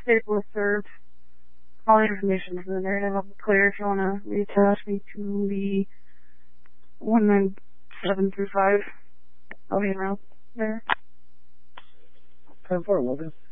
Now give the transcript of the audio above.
paper was served. All the information is in there, and I'll be clear if you want to reattach me to the 197 through 5. I'll be around there. 10-4, Logan.